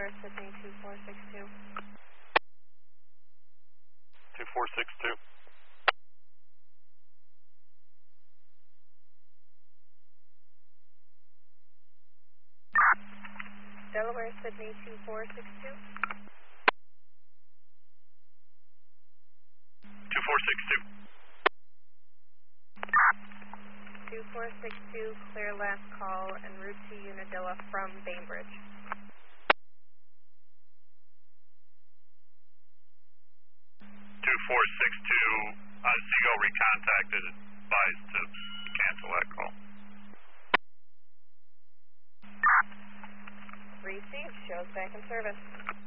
Delaware, Sydney 2462. 2462. Delaware, Sydney 2462. 2462. 2462, clear last call en route to Unadilla from Bainbridge. 2462, Seagull recontacted, advised to cancel that call. Received, shows back in service.